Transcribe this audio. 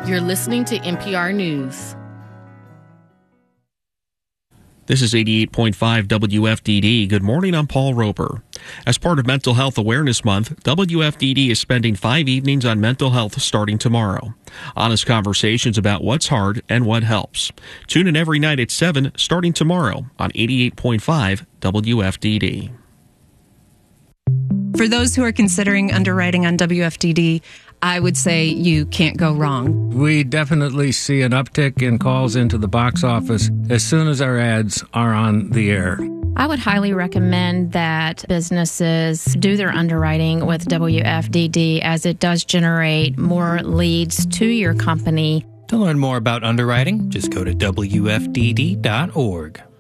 You're listening to NPR News. This is 88.5 WFDD. Good morning, I'm Paul Roper. As part of Mental Health Awareness Month, WFDD is spending 5 evenings on mental health starting tomorrow. Honest conversations about what's hard and what helps. Tune in every night at 7 starting tomorrow on 88.5 WFDD. For those who are considering underwriting on WFDD, I would say you can't go wrong. We definitely see an uptick in calls into the box office as soon as our ads are on the air. I would highly recommend that businesses do their underwriting with WFDD, as it does generate more leads to your company. To learn more about underwriting, just go to WFDD.org.